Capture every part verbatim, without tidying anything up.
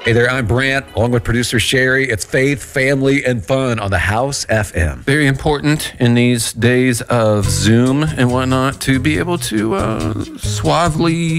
Hey there, I'm Brant, along with producer Sherry. It's faith, family, and fun on the House F M. Very important in these days of Zoom and whatnot to be able to uh, suavely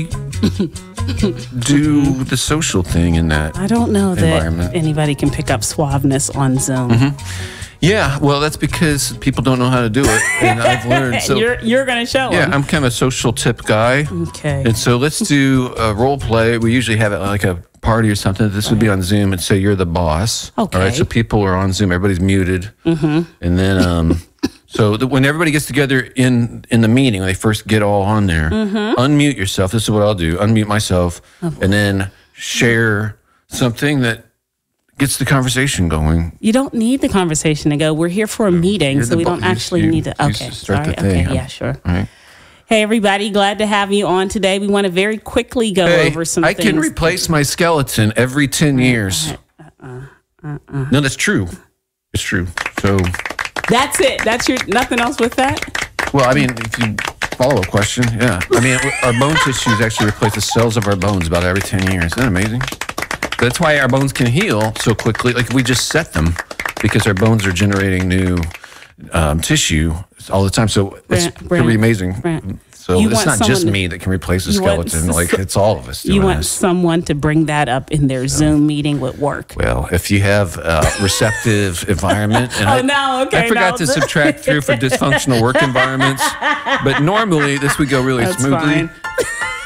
do the social thing in that I don't know that environment. anybody can pick up suaveness on Zoom. Mm-hmm. Yeah, well, that's because people don't know how to do it, and I've learned. So you're you're going to show yeah, them. I'm kind of a social tip guy. Okay. And so let's do a role play. We usually have it like a party or something. This would be on Zoom, and say you're the boss. Okay. All right, so people are on Zoom. Everybody's muted. Mm-hmm. And then, um, so the, when everybody gets together in in the meeting, when they first get all on there, Mm-hmm. unmute yourself. This is what I'll do. Unmute myself, Oh, and then share something that gets the conversation going. You don't need the conversation to go. We're here for a meeting, You're so the we bo- don't you- actually you- need to. you Okay, start sorry. the thing. Okay, yeah, sure. All right. Hey, everybody, glad to have you on today. We want to very quickly go Hey, over some I things. can replace my skeleton every ten years. Uh-uh, uh-uh. No, that's true. It's true. So, That's it. That's your nothing else with that. well, I mean, if you follow up question, yeah. I mean, our bone tissues actually replace the cells of our bones about every ten years. Isn't that amazing? That's why our bones can heal so quickly. Like if we just set them, because our bones are generating new um, tissue all the time. So it's Brant, pretty Brant, amazing. Brant. So You it's want not just someone to- me that can replace a you want skeleton. s- Like it's all of us doing You want this. someone to bring that up in their Zoom meeting with work. Well, if you have a receptive environment, and Oh, I, no, okay, I forgot no. to subtract through for dysfunctional work environments, but normally this would go really That's smoothly. fine.